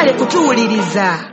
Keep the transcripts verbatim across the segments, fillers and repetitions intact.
mwagale kutuwuliriza.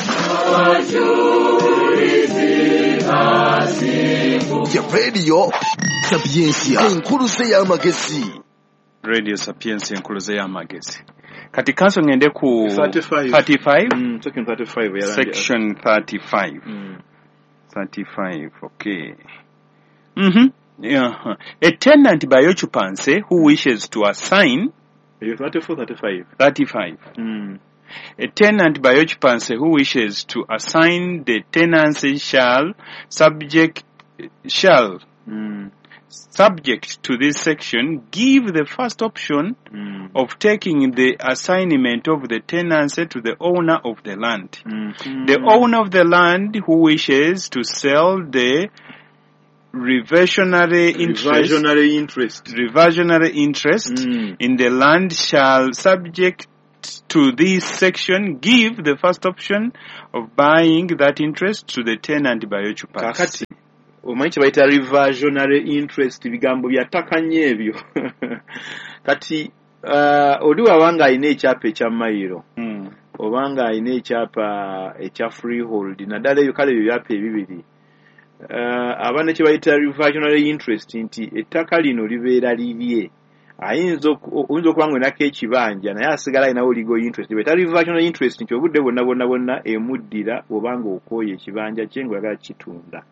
Ya radio Sapiensia enkuluze y'amagezi. Radio Sapiensia enkuluze y'amagezi. Kati kanso ngende ku thirty-five. thirty-five? Mm, section thirty-five ya section thirty-five. Mm. thirty-five, okay. Mhm. Yeah. A tenant by occupancy who wishes to assign thirty-four, thirty-five. thirty-five. Mm. A tenant by occupancy who wishes to assign the tenancy shall subject shall Mm. subject to this section give the first option Mm. of taking the assignment of the tenancy to the owner of the land. Mm. The owner of the land who wishes to sell the reversionary interest Reversionary interest. reversionary interest Mm. in the land shall subject to this section give the first option of buying that interest to the tenant by occupancy. Kakati omanyi kye bayita reversionary interest bigambo byataka nnyo ebyo. Kati uh, oli wabanga alina ekyapa ekya mayiro Mm. obanga alina ekyapa ekya freehold naddala ebyo kale ebyo byapa ebibiri. Uh, abana kye bayita reversionary interest nti ettaka lino libeera lirye ayinza oyinza okuba ng'enako ekibanja naye asigala alinawo legal interest. Bayita reversionary interest nti obudde bwonna bwonna bwonna emuddira obanga okooye ekibanja kye ng'oyagala kitunda.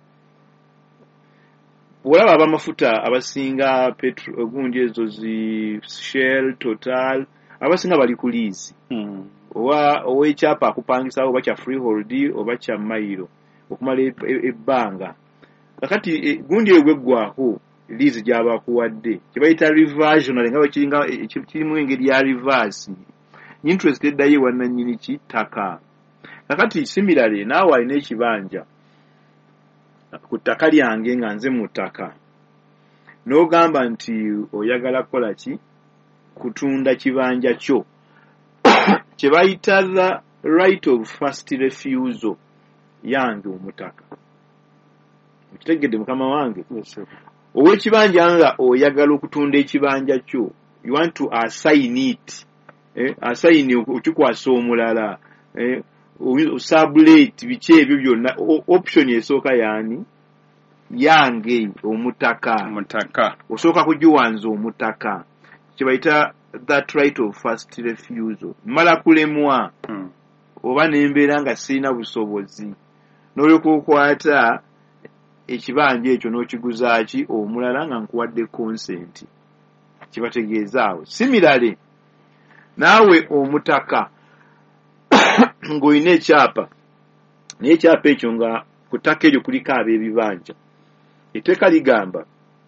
Olaba abamafuta abasinga petro ogundi ezo zi Shell, Total abasinga bali ku lease. Mm. Owa ow'ekyapa akupangisawo oba kya freehold oba kya mayiro okumala ebbanga. Kakati gundi egweggwako lease gy'abakuwadde kye bayita reversionary nga kiringa kirimu engeri ya reverse interest eddayo ewannannyini ki ttaka. Kakati similarly naawe alina ekibanja ku ttaka lyange nga nze mu ttaka n'ogamba nti oyagala kukola ki kutunda kibanja kyo kye bayita the right of first refusal yange omutaka. Okitegedde mukama wange? Ow'ekibanja nga oyagala okutunda ekibanja kyo you want to assign it. Eh, assign okikwasa omulala. Eh, sublet biki ebyo byonna option esooka yaani yange omutaka. Omutaka. Osooka kugiwanza omutaka kye bayita that right of first refusal. Mala kulemwa Mm. oba nembeera nga sirina busobozi n'olyoka okwata ekibanja ekyo n'okiguzaaki omulala nga nkuwadde consent kibategeeza awo. Similarly naawe omutaka ng'olina ekyapa naye ekyapa ekyo nga ku ttaka eryo kuliko ab'ebibanja etteeka ligamba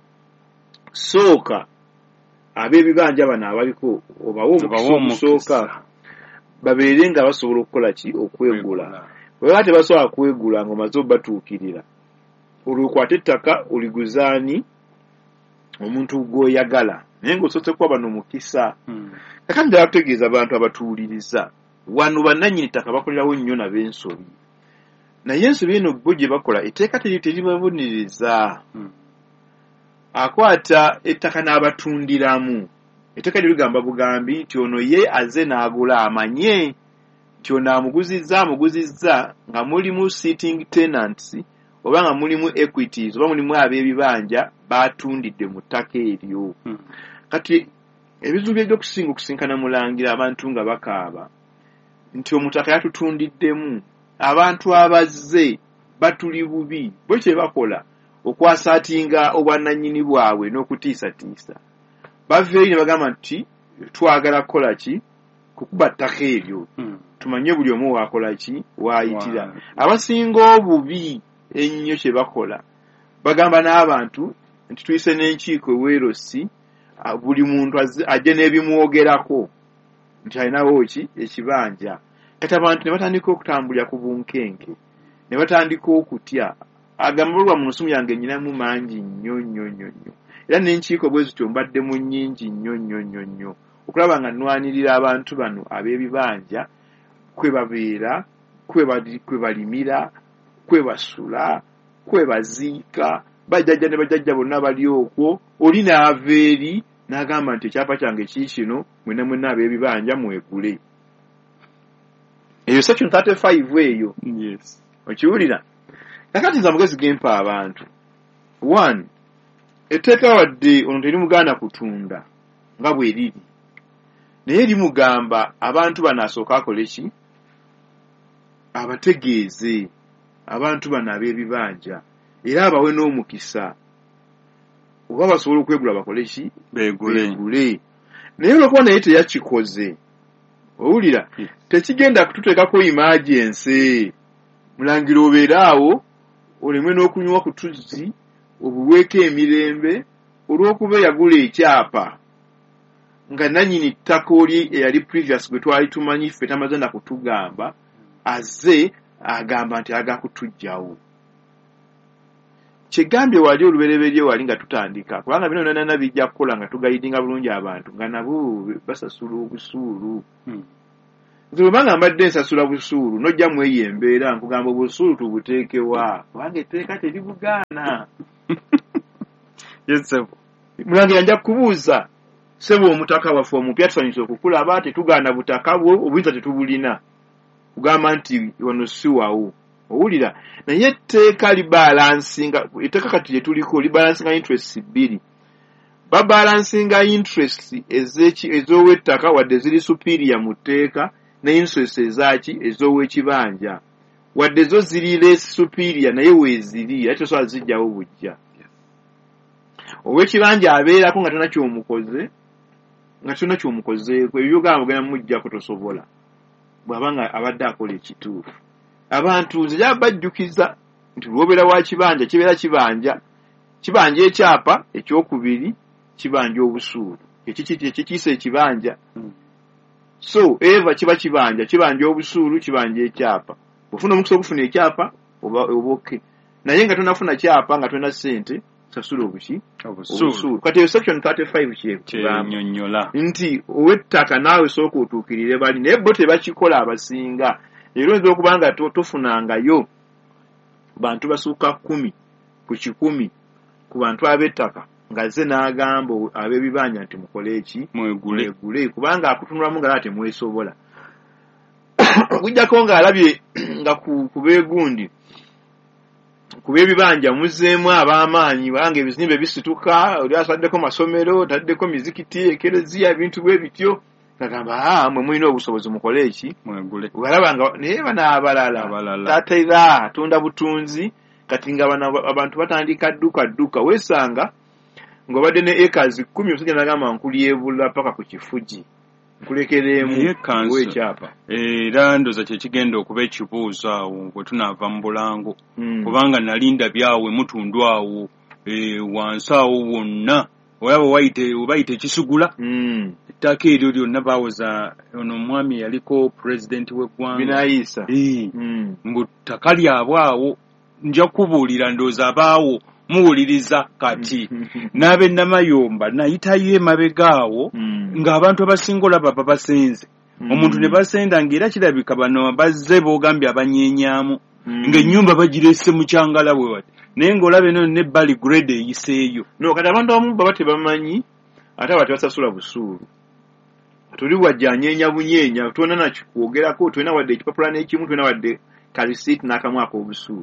sooka ab'ebibanja bano abaliko obawo omukisa ogusooka babeere nga basobola okukola ki okwegula. Bwe baba tebasobola kwegula ng'omaze obatuukirira olwokwata ettaka oliguzaani omuntu gw'oyagala naye ng'osoose kuba bano omukisa. Mm. Kakati ddala kutegeeza abantu abatuwuliriza wano bannannyini ttaka bakolerawo nnyo nab'ensobi naye ensobi eno bo gye bakola etteeka teribabonereza. Mm. Akwata ettaka n'abatundiramu. Etteeka lyo ligamba bugambi nti ono ye aze n'agula amanye nti ono amuguzizza amuguzizza nga mulimu sitting tenants oba nga mulimu equities oba mulimu ab'ebibanja batundidde mu ttaka eryo. Mm. Kati ebizibu by'okusinga okusinkana mulangira abantu nga bakaaba nti omutaka yatutundiddemu abantu abazze batuli bubi bo kye bakola okwasaatinga obwannannyini bwabwe n'okutiisatiisa baveeyo ne bagamba nti twagala kukola ki kukuba ttaka eryo. Mm. Tumanye buli omu waakola ki waayitira. Wow. Abasinga obubi ennyo kye bakola bagamba n'abantu nti tuyise n'enkiiko eweerosi buli muntu ajje n'ebimwogerako nti alinawo ki ekibanja. Kati abantu ne batandika okutambulira ku bunkenke ne batandika okutya agamba lwa mu nsumu yange nnyinamu mangi nnyo nnyo nnyo nnyo era n'enkiiko bwe zityo mbadde mu nnyingi nnyo nnyo nnyo nnyo okulaba nga nnwanirira abantu bano ab'ebibanja kwe babeera kwe balimira kwe basula kwe baziika bajjajja ne bajjajja bonna bali okwo oli n'ava eri n'agamba nti ekyapa kyange kiikino mwena mwena ab'ebibanja mwegule. eyo section thirty-five eyo Yes. okiwulira kakati nza mugezi gempa abantu one etteeka wadde ono terimuganda kutunda nga bwe liri naye limugamba abantu bano asooka akole ki abategeeze abantu bano ab'ebibanja era abawe n'omukisa oba basobola okwegula bakole ki Beegule. naye olwokuba naye teyakikoze owulira tekigenda kututeekako emergency mulangira obeera awo oleme n'okunywa ku tuzzi obuweeko emirembe olw'okuba yagula ekyapa nga nannyini ttaka oli eyali previous gwe twali tumanyi ffe tamaze na kutugamba aze agamba nti aga kutujjawo kyegambye wali olubereberye wali nga tutandika kubanga bino nana bijja kukola nga tugayidinga bulungi abantu nga nabo basasula obusuulu nze bwe banga mbadde nsasula busuulu nojja mu eyo embeera nkugamba obusuulu tubuteekewa kubanga etteeka teribugaana Yes, sir. mulangira nja kubuuza sebo omutaka waffe omupya tusanyusa okukulaba tetugaana butaka bwo obuyinza tetubulina kugamba nti wano si wawo owulira naye etteeka libalansinga etteeka kati lye tuliko libalansinga interest bbiri babalansinga interest ez'owettaka wadde ziri superior mu tteeka ne interest ezaki ez'owekibanja wadde zo ziri less superior naye weeziri ate tosobola zijjawo bujja owekibanja abeerako nga tona kyomukoze nga tona kyomukozeeko ebyo byogamba ogenda mujjako tosobola bw'aba nga abadde akola ekituufu abantu nze jaba bajjukiza nti lwobeera wa kibanja kibeera kibanja kibanja ekyapa ekyokubiri kibanja obusuulu ekikiisa ekibanja so eva kiba kibanja kibanja obusuulu kibanja ekyapa ofuna omukisa okufuna ekyapa oba oboke naye nga tonafuna kyapa nga tona ssente sasula obuki obusuulu kati eyo section thirty-five kyenyonnyola nti owettaka naawe sooka otuukirire bali naye bo tebakikola abasinga era oyinza okuba nga tofunangayo bantu basuuka kumi ku kikumi ku bantu ab'ettaka nga ze n'agamba ab'ebibanja nti mukole eki mwegule kubanga akutunulamu nga naate mwesobola okujjako ng'alabye nga ku beegundi ku b'ebibanja muzzeemu ab'amaanyi kubanga ebizimbe bisituka oli ataddeko masomero taddeko mizikiti ekereziya ebintu bwe bityo kagamba ah mwe mulina obusobozi mukole eki mwegule walabanga naye bana abalala tatera atunda butunzi kati nga abantu batandika dduka dduka wesanga ng'obadde ne acres kumi omusajja n'agamba nkulyebula paka ku kifugi nkulekeremu wekyapa era ndoza kyekigenda okuba ekibuuzo awo bwe tunaava mu bulango kubanga nalinda byawe mutundu awo wansi awo wonna olaba obayita ekisugula ettaka eryo lyonna bawoza ono omwami yaliko pulezidenti w'eggwanga binayisa mbu ttaka lyabwe awo nja kubuulira ndowooza abaawo muwuliriza kati n'ab'e Namayomba nayitayo emabega awo ng'abantu abasinga olaba babasenze omuntu ne basenda ng'era kirabika bano bazze boogambye abanyeenyaamu ng'ennyumba bagirese mu kyangala bwe wati naye ng'olaba eno n'ebbali grade eyiseeyo no kati abantu abamu baba tebamanyi ate aba tebasasula busuulu tuli wajjanyeenya bunyeenya tolina nakikwogerako tolina wadde ekipapula n'ekimu tolina wadde kalisiiti n'akamu ak'obusuulu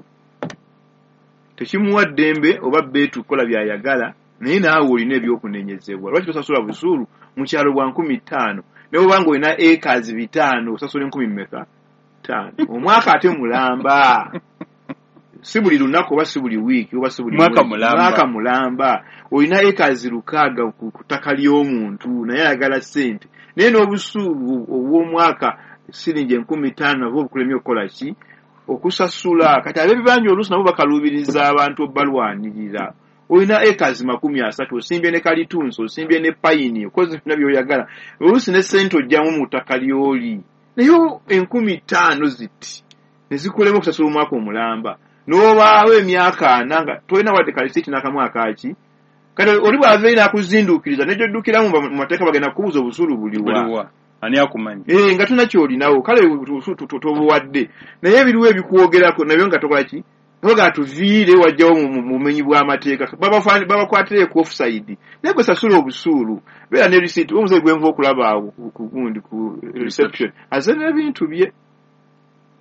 tekimuwa ddembe oba beetu kukola byayagala naye naawe olina ebyokunenyezebwa lwaki tosasula busuulu mu kyalo bwa nkumi ttaano naye obanga olina acres bitaano osasula enkumi mmeka ttaano omwaka ate mulamba si buli lunaku oba si buli wiiki oba si buli mwaka mulamba olina acres lukaaga ku ttaka ly'omuntu naye ayagala ssente naye n'obusuulu obw'omwaka siringi enkumi ttaano nabwo obukulemye okukola ki okusasula kati ab'ebibanja oluusi nabo bakaluubiriza abantu obalwanirira olina acres makumi asatu osimbye ne kalitunsi osimbye ne payini okoze byonna by'oyagala oluusi ne ssente ojjamu mu ttaka ly'oli naye enkumi ttaano ziti ne zikulema okusasula omwaka omulamba n'obaawo emyaka ana nga tolina wadde kalisiiti n'akamu akaaki kati oli bw'ava eri n'akuzinduukiriza nejjoddukiramu mu mateeka bagenda kubuuza obusuulu buliwa ani akumanyi eh nga tuna kyolinawo kale tobuwadde naye ebiriwo ebikwogerako nabyo nga tokola ki noga tuviire wajjawo mu mumenyi bw'amateeka babakwatire ku offside naye gwe sasula obusuulu beera ne receipt omuze gwenva okulaba awo ku gundi ku reception azana ebintu bye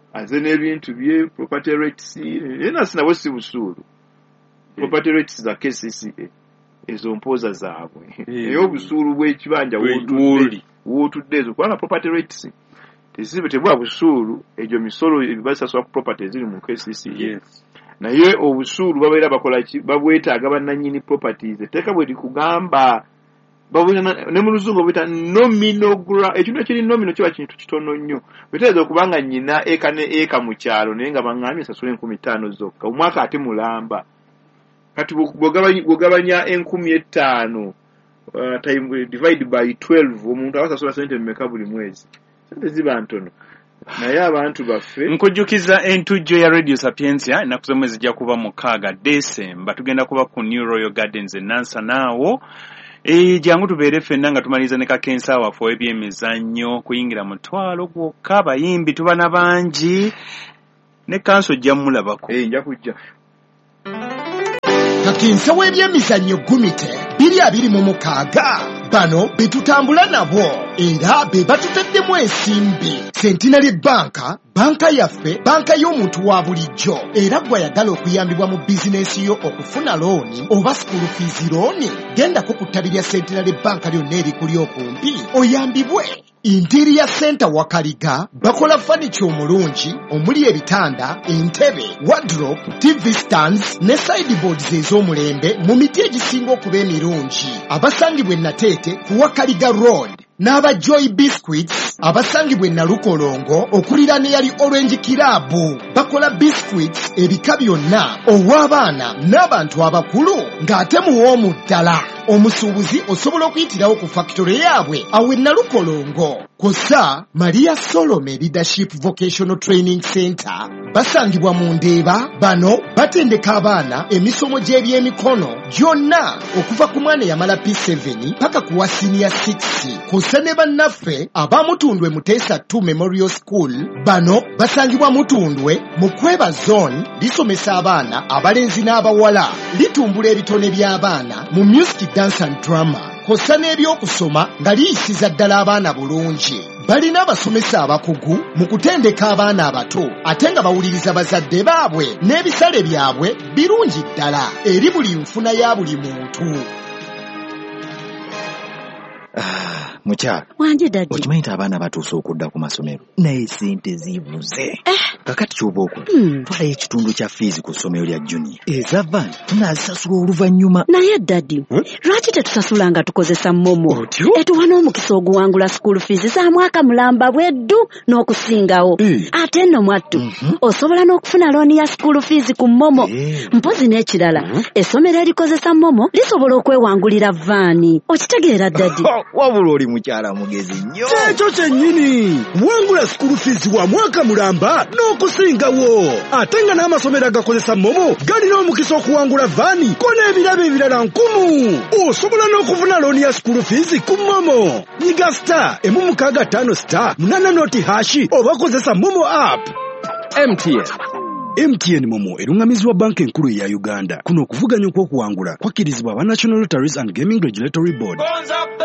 aze n'ebintu bye property rates yena sinabo si busuulu property rates za K C C A ezo mpoza zaabwe eyo obusuulu bw'ekibanja wotudde wotudde ezo kubanga property rates tezibe tebwa busuulu egyo misolo ebibasaswa ku property ziri mu K C C A yes. naye obusuulu babeera bakola ki babwetaaga bannannyini properties etteeka bwe likugamba babuna ne mu luzungu bita nominal grant ekintu ekiri nominal kiba kintu kitono nnyo bitegeeza okubanga nnyina eka ne eka mu kyalo naye nga baŋŋambye sasula enkumi ttaano zokka omwaka ate mulamba kati bw'ogabanya enkumi ettaano uh, time divide by twelve omuntu abasasula sente mmeka buli mwezi sente ziba ntono naye abantu baffe nkujjukiza entujjo ya Radio Sapientia ennaku z'omwezi zijja kuba mukaaga Desemba tugenda kuba ku New Royal Gardens e Nansanaawo. E jangu tubeere ffenna nga tumaliriza ne kakensa waffe ebyemizannyo kuyingira mutwalo gwokka abayimbi tuba na bangi ne kanso ojja mulabako. Eh nja kujja. Kakensa w'ebyemizannyo gumite biri abiri mu mukaaga bano betutambula nabo era be batuteddemu ensimbi. Centenary Banka banka yaffe banka y'omuntu wa bulijjo era gwayagala okuyambibwa mu bizinesi yo okufuna looni oba school fees looni gendako ku ttabi lya Centenary Banka lyonna erikuli okumpi oyambibwe. Interior Center Wakaliga bakola furniture omulungi omuli ebitanda, entebe, wardrobe, T V stands ne sideboards ez'omulembe mu miti egisinga okuba emirungi. Abasangibwa e Nateete ku Wakaliga Road n'aba Joy Biscuits abasangibwa e Nalukolongo okulira ne yali Orange Kirabu bakola biscuits ebika byonna ow'abaana n'abantu abakulu ng'ate muwoomu ddala. Omusuubuzi osobola okuyitirawo ku factory yaabwe awo e Nalukolongo. Kosa Maria Solomon Leadership Vocational Training Center basangibwa mu Ndeeba. Bano batendeka abaana emisomo gy'ebyemikono gyonna okuva ku mwana yamala P seven paka ku wa senior six. Kosa ne bannaffe abamutundwe Muteesa two Memorial School bano basangibwa Mutundwe mu Kweba Zone lisomesa abaana abalenzi n'abawala litumbula ebitone by'abaana mu music dance and drama. Kosa n'ebyokusoma nga liyisiza ddala abaana bulungi. Balina abasomesa abakugu mu kutendeka abaana abato ate nga bawuliriza bazadde baabwe n'ebisale byabwe birungi ddala eri buli nfuna ya buli muntu. Ah, mukyala. Wanje dadi. Okimanyi nti abaana batuuse okudda ku masomero naye ssente zibuze. Eh. Kakati ky'oba okola. Hmm. Twalayo ekitundu kya fees ku ssomero lya junior. Eza van tunaazisasula oluvannyuma. Naye dadi, hmm? Lwaki tetusasula nga tukozesa momo? Otyo? Etuwa n'omukisa oguwangula school fees za mwaka mulamba bweddu n'okusingawo. Mm. Ate nno mwattu, Mm-hmm. osobola n'okufuna looni ya school fees ku momo. Hey. Mpozi n'ekirala, Mm-hmm. essomero erikozesa momo lisobola okwewangulira vaani. Okitegeera dadi? Wabula oli mukyala mugezi nnyo. Kyekyo kyennyini wangula school fees wa mwaka mulamba n'okusingawo. Ate nga n'amasomero agakozesa momo galina omukisa okuwangula vaani ko n'ebirabo ebirala nkumu. Osobola n'okufuna looni ya school fees ku momo. Nyiga star emu mukaaga ttaano star munana noti hashi oba kozesa momo app. M T N M T N Momo erungamizibwa banka enkulu ya Uganda. Kuno okuvuganya okw'okuwangula kwakkirizibwa aba National Lotteries and Gaming Regulatory Board.